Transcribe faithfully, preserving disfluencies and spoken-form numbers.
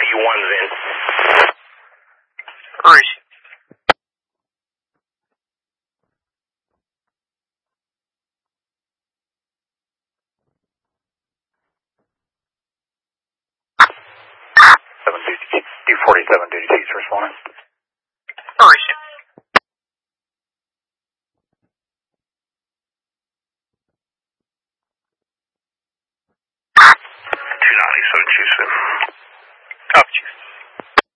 C one's in. Where is she? D forty-seven duty, he's responding. Where is she?